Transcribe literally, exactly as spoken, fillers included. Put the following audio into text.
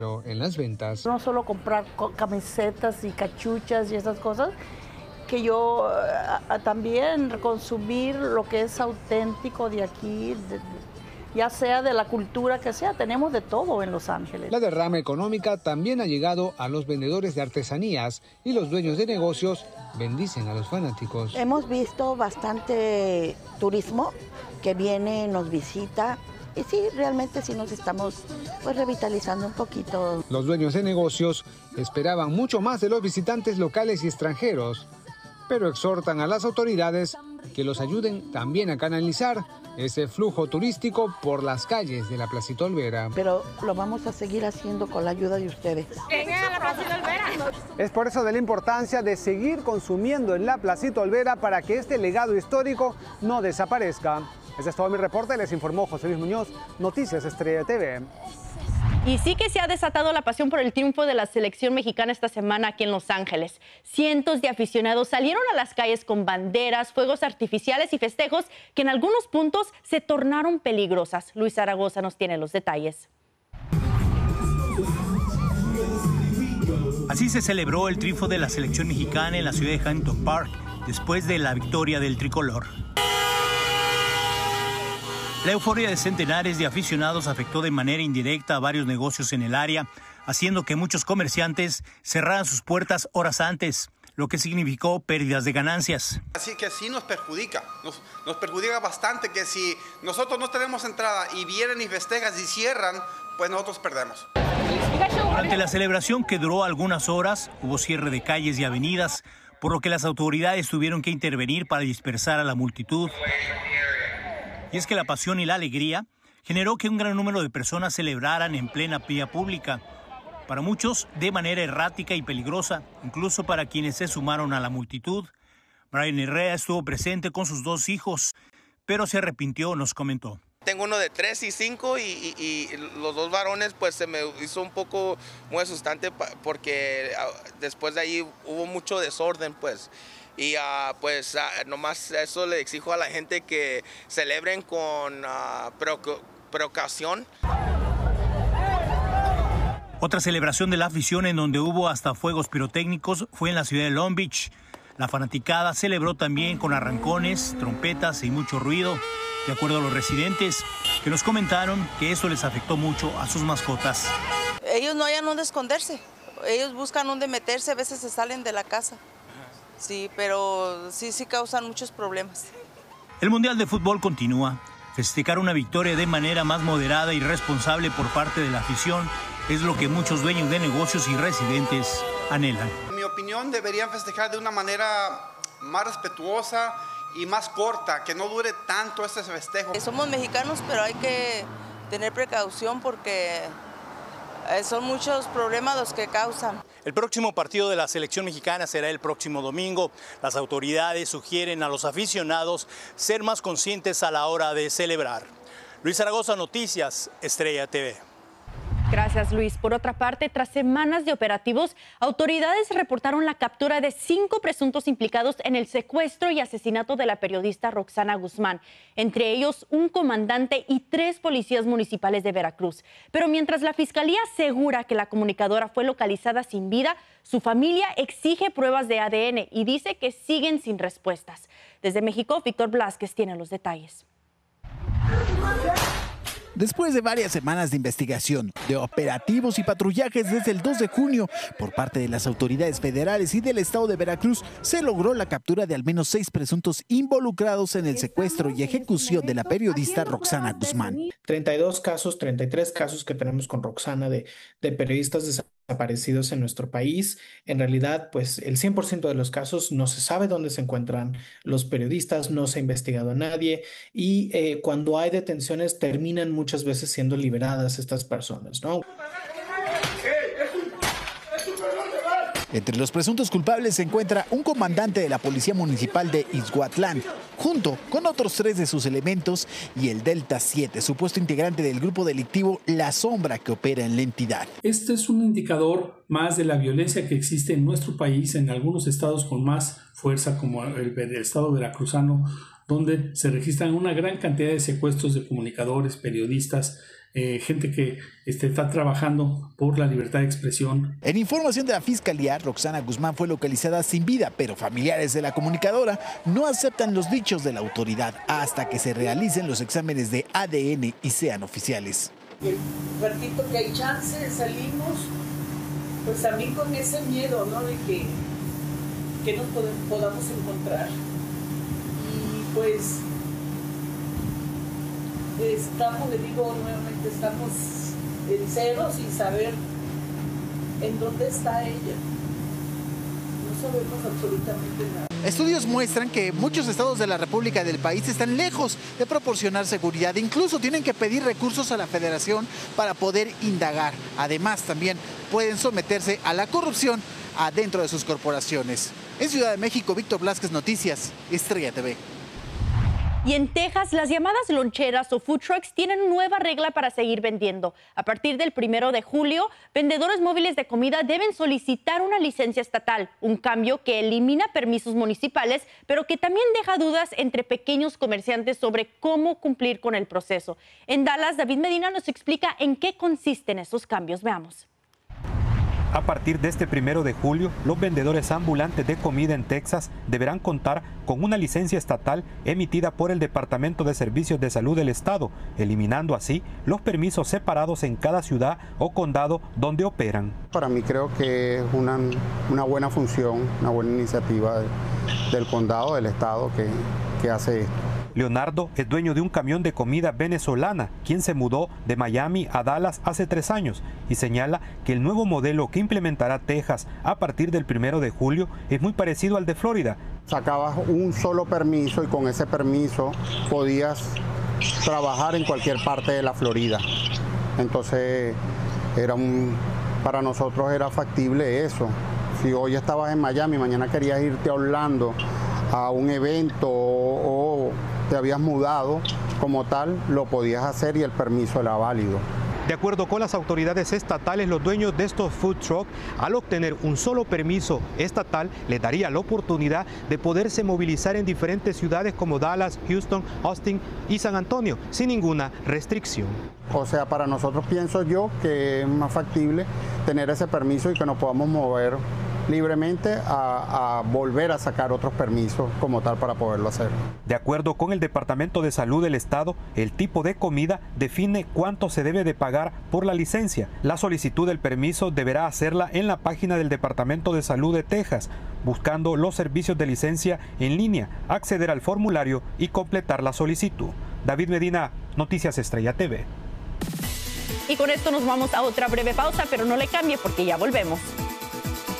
Pero en las ventas. No solo comprar camisetas y cachuchas y esas cosas, que yo a, a también consumir lo que es auténtico de aquí, de, ya sea de la cultura que sea, tenemos de todo en Los Ángeles. La derrama económica también ha llegado a los vendedores de artesanías y los dueños de negocios bendicen a los fanáticos. Hemos visto bastante turismo que viene, nos visita. Y sí, realmente sí nos estamos pues revitalizando un poquito. Los dueños de negocios esperaban mucho más de los visitantes locales y extranjeros, pero exhortan a las autoridades que los ayuden también a canalizar ese flujo turístico por las calles de la Placita Olvera. Pero lo vamos a seguir haciendo con la ayuda de ustedes. Vengan a la Placita Olvera. Es por eso de la importancia de seguir consumiendo en la Placita Olvera para que este legado histórico no desaparezca. Ese es todo mi reporte, les informó José Luis Muñoz, Noticias Estrella T V. Y sí que se ha desatado la pasión por el triunfo de la selección mexicana esta semana aquí en Los Ángeles. Cientos de aficionados salieron a las calles con banderas, fuegos artificiales y festejos que en algunos puntos se tornaron peligrosas. Luis Zaragoza nos tiene los detalles. Así se celebró el triunfo de la selección mexicana en la ciudad de Huntington Park después de la victoria del tricolor. La euforia de centenares de aficionados afectó de manera indirecta a varios negocios en el área, haciendo que muchos comerciantes cerraran sus puertas horas antes, lo que significó pérdidas de ganancias. Así que sí nos perjudica, nos, nos perjudica bastante que si nosotros no tenemos entrada y vienen y festejan y cierran, pues nosotros perdemos. Durante la celebración, que duró algunas horas, hubo cierre de calles y avenidas, por lo que las autoridades tuvieron que intervenir para dispersar a la multitud. Y es que la pasión y la alegría generó que un gran número de personas celebraran en plena vía pública. Para muchos, de manera errática y peligrosa, incluso para quienes se sumaron a la multitud. Brian Herrera estuvo presente con sus dos hijos, pero se arrepintió, nos comentó. Tengo uno de tres y cinco y, y, y los dos varones, pues se me hizo un poco muy asustante porque después de ahí hubo mucho desorden, pues. Y uh, pues uh, nomás eso le exijo a la gente que celebren con uh, precaución. Otra celebración de la afición en donde hubo hasta fuegos pirotécnicos fue en la ciudad de Long Beach. La fanaticada celebró también con arrancones, trompetas y mucho ruido, de acuerdo a los residentes, que nos comentaron que eso les afectó mucho a sus mascotas. Ellos no hayan dónde esconderse, ellos buscan dónde meterse, a veces se salen de la casa. Sí, pero sí, sí causan muchos problemas. El Mundial de Fútbol continúa. Festejar una victoria de manera más moderada y responsable por parte de la afición es lo que muchos dueños de negocios y residentes anhelan. En mi opinión, deberían festejar de una manera más respetuosa y más corta, que no dure tanto este festejo. Somos mexicanos, pero hay que tener precaución porque son muchos problemas los que causan. El próximo partido de la selección mexicana será el próximo domingo. Las autoridades sugieren a los aficionados ser más conscientes a la hora de celebrar. Luis Zaragoza, Noticias Estrella T V. Gracias, Luis. Por otra parte, tras semanas de operativos, autoridades reportaron la captura de cinco presuntos implicados en el secuestro y asesinato de la periodista Roxana Guzmán, entre ellos un comandante y tres policías municipales de Veracruz. Pero mientras la Fiscalía asegura que la comunicadora fue localizada sin vida, su familia exige pruebas de A D N y dice que siguen sin respuestas. Desde México, Víctor Blázquez tiene los detalles. Después de varias semanas de investigación, de operativos y patrullajes desde el dos de junio por parte de las autoridades federales y del estado de Veracruz, se logró la captura de al menos seis presuntos involucrados en el secuestro y ejecución de la periodista Roxana Guzmán. treinta y dos casos, treinta y tres casos que tenemos con Roxana de, de periodistas desaparecidos en nuestro país. En realidad, pues el cien por ciento de los casos no se sabe dónde se encuentran los periodistas, no se ha investigado a nadie y eh, cuando hay detenciones terminan muchas veces siendo liberadas estas personas, ¿no? Entre los presuntos culpables se encuentra un comandante de la Policía Municipal de Ixhuatlán, junto con otros tres de sus elementos, y el Delta siete, supuesto integrante del grupo delictivo La Sombra que opera en la entidad. Este es un indicador más de la violencia que existe en nuestro país, en algunos estados con más fuerza, como el, el estado veracruzano, donde se registran una gran cantidad de secuestros de comunicadores, periodistas, eh, gente que este, está trabajando por la libertad de expresión. En información de la Fiscalía, Roxana Guzmán fue localizada sin vida, pero familiares de la comunicadora no aceptan los dichos de la autoridad hasta que se realicen los exámenes de A D N y sean oficiales. El ratito que hay chance, salimos, pues también con ese miedo, ¿no? De que, que nos podamos encontrar. Y pues estamos, le digo nuevamente, estamos en ceros sin saber en dónde está ella. No sabemos absolutamente nada. Estudios muestran que muchos estados de la República del país están lejos de proporcionar seguridad. Incluso tienen que pedir recursos a la Federación para poder indagar. Además, también pueden someterse a la corrupción adentro de sus corporaciones. En Ciudad de México, Víctor Blasquez, Noticias, Estrella T V. Y en Texas, las llamadas loncheras o food trucks tienen nueva regla para seguir vendiendo. A partir del primero de julio, vendedores móviles de comida deben solicitar una licencia estatal, un cambio que elimina permisos municipales, pero que también deja dudas entre pequeños comerciantes sobre cómo cumplir con el proceso. En Dallas, David Medina nos explica en qué consisten esos cambios. Veamos. A partir de este primero de julio, los vendedores ambulantes de comida en Texas deberán contar con una licencia estatal emitida por el Departamento de Servicios de Salud del Estado, eliminando así los permisos separados en cada ciudad o condado donde operan. Para mí creo que es una, una buena función, una buena iniciativa de, del condado, del Estado que, que hace esto. Leonardo es dueño de un camión de comida venezolana, quien se mudó de Miami a Dallas hace tres años y señala que el nuevo modelo que implementará Texas a partir del primero de julio es muy parecido al de Florida. Sacabas un solo permiso y con ese permiso podías trabajar en cualquier parte de la Florida. Entonces era un, para nosotros era factible eso. Si hoy estabas en Miami, mañana querías irte a Orlando a un evento o, o te habías mudado como tal, lo podías hacer y el permiso era válido. De acuerdo con las autoridades estatales, los dueños de estos food trucks, al obtener un solo permiso estatal, les daría la oportunidad de poderse movilizar en diferentes ciudades como Dallas, Houston, Austin y San Antonio, sin ninguna restricción. O sea, para nosotros pienso yo que es más factible tener ese permiso y que nos podamos mover libremente a, a volver a sacar otros permisos como tal para poderlo hacer. De acuerdo con el Departamento de Salud del Estado, el tipo de comida define cuánto se debe de pagar por la licencia. La solicitud del permiso deberá hacerla en la página del Departamento de Salud de Texas, buscando los servicios de licencia en línea, acceder al formulario y completar la solicitud. David Medina, Noticias Estrella T V. Y con esto nos vamos a otra breve pausa, pero no le cambie porque ya volvemos.